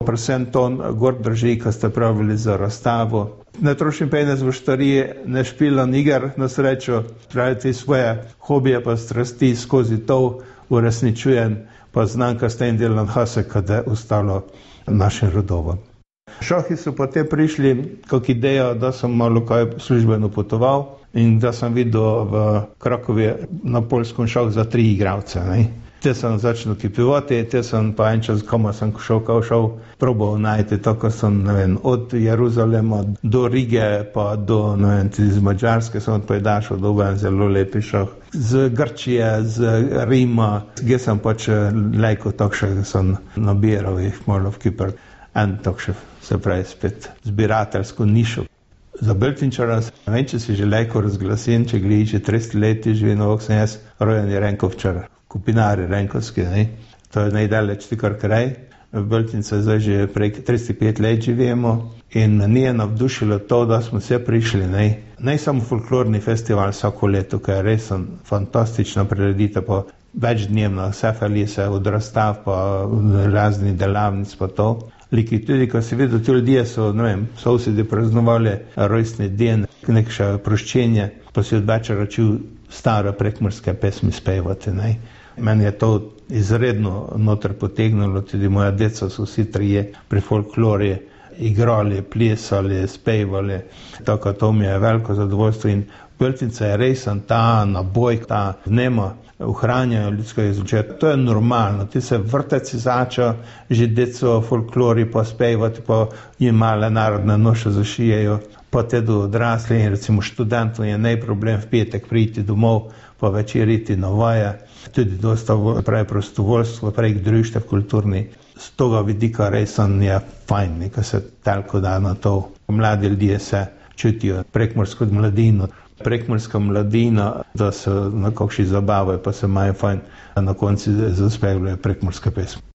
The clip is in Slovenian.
predvsem to gor drži, ko ste pravili za razstavo. Ne trošim penez v štariji, ne špilam iger na srečo, praviti svoje hobije pa strasti skozi to uresničujem, pa znam, ka s tem delam hase, kada je ostalo našim rodovom. Šohi so potem prišli kot idejo, da sem malo kaj službeno potoval in da sem videl v Krakovi na Poljskom šoh za 3 igralce. Te sem začel kipivati, te sem pa en čas, komu sem šel, probal najti, tako sem, od Jeruzalema do Rige, pa do, iz Mađarske sem odpovedašal, doben zelo lepi šoh. Z Grčije, z Rima, gdje sem pač lejko takšne, sem nabiral jih malo v Kipr. En takšne, se pravi, spet zbirateljsko nišo. Za Beltinčara, ne vem, če si že lejko razglasen, če gledaj, že 30 leti živi na sem jaz rojeni Renkovčar. Kupinari Renkovski, to je najdaleč kar kraj. V Beltince zdaj že prek 35 let živimo in nije navdušilo to, da smo vse prišli. Ne samo folklorni festival vsako leto, ki je res fantastična prireditev, pa večdnevna, vse falise, od razstav, pa raznih delavnic, pa to. Liki tudi, ko si videl, ti ljudje so, sosedi praznovali rojstni dan, nekše proščenje, pa si od večera čul stare prekmurske pesmi spevati. Meni je to izredno noter potegnilo, tudi moja deca so vsi trije pri folklori igrali, plesali, spevali, tako to mi je veliko zadovoljstvo in Beltince je resen ta naboj, ta vnema ohranjajo ljudsko jezike. To je normalno, ti se vrteci začo, že deco folklori pa spevati, pa jim male narodne noše zašijejo, pa te do odrasli in recimo študentom je najproblem v petek priti domov, pa večer iti na vaje. Tudi dosta pravi prostovoljstvo, prek društev kulturni. Z toga vidika resen je fajn, ko se toliko da na to. Mladi ljudje se čutijo prekmursko mladino. Prekmurska mladina, da se na kakšni zabavajo, pa se imajo fajn, na konci zaspevljajo prekmurske pesmi.